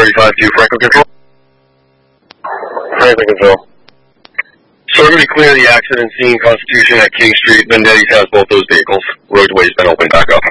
35 to Franklin Control. Franklin Control. So we're going to clear the accident scene, Constitution at King Street. Vendetti's has both those vehicles. Roadway's been opened back up.